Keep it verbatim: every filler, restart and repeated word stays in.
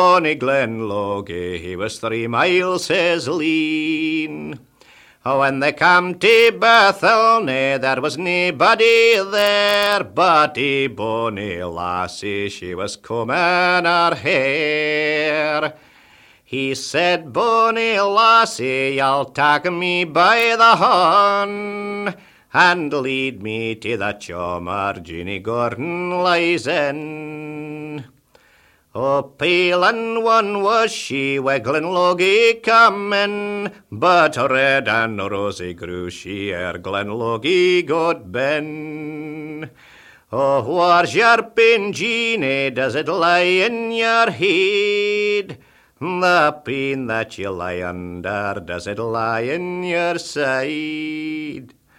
Bonny Glenlogie, he was three miles his lean. Oh, when they came to Bethelney, there was naebody there, but a bonny lassie, she was combing her hair. He said, bonny lassie, you'll take me by the horn, and lead me to the chummer Jeanie Gordon lies in. Oh, pale and one was she, where Glenlogie coming, but red and rosy grew she ere Glenlogie got ben. Oh, where's your pain, Jeanie, does it lie in your head? The pain that you lie under, does it lie in your side?